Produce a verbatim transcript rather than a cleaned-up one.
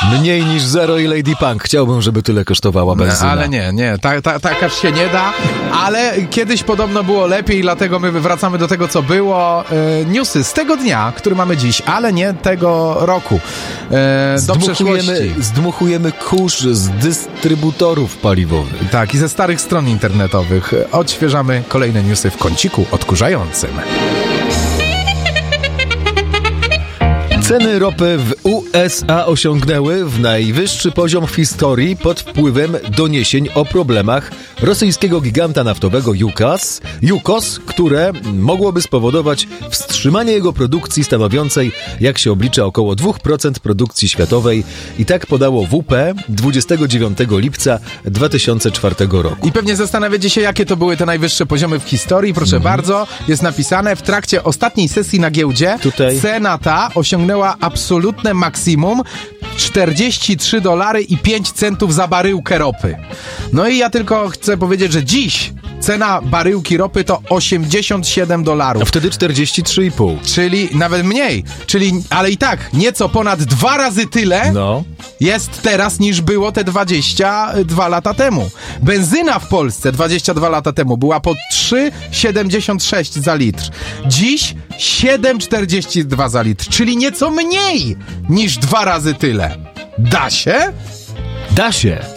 Mniej niż zero i Lady Punk. Chciałbym, żeby tyle kosztowała benzyna. No, ale nie, nie, tak ta, ta, aż się nie da, ale kiedyś podobno było lepiej, dlatego my wracamy do tego, co było. E, newsy z tego dnia, który mamy dziś, ale nie tego roku. E, do przeszłości. Zdmuchujemy kurz z dystrybutorów paliwowych. Tak, i ze starych stron internetowych. Odświeżamy kolejne newsy w kąciku odkurzającym. Ceny ropy w U S A osiągnęły w najwyższy poziom w historii pod wpływem doniesień o problemach rosyjskiego giganta naftowego Yukos, Yukos, które mogłoby spowodować wstrzymanie jego produkcji stanowiącej, jak się oblicza, około dwa procent produkcji światowej. I tak podało W P dwudziestego dziewiątego lipca dwa tysiące czwartego roku. I pewnie zastanawiacie się, jakie to były te najwyższe poziomy w historii. Proszę mhm. bardzo, jest napisane, w trakcie ostatniej sesji na giełdzie Tutaj. cena ta osiągnęła absolutne maksimum czterdzieści trzy dolary i pięć centów za baryłkę ropy. No i ja tylko chcę powiedzieć, że dziś cena baryłki ropy to osiemdziesiąt siedem dolarów. A wtedy czterdzieści trzy i pół. Czyli nawet mniej. Czyli, ale i tak, nieco ponad dwa razy tyle no. jest teraz, niż było te dwadzieścia dwa lata temu. Benzyna w Polsce dwadzieścia dwa lata temu była po trzy siedemdziesiąt sześć za litr. Dziś siedem czterdzieści dwa za litr, czyli nieco mniej niż dwa razy tyle. Da się? Da się.